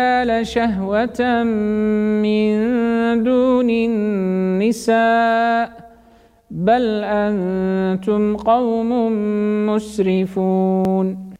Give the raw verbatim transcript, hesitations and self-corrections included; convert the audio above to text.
لشهوة من دون النساء بل أنتم قوم مسرفون